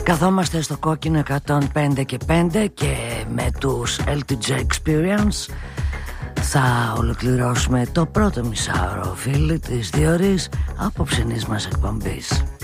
Καθόμαστε στο κόκκινο 105 και 5 και με τους LTJ Experience θα ολοκληρώσουμε το πρώτο μισάωρο, φίλοι, της διορής απόψινής μας εκπομπής.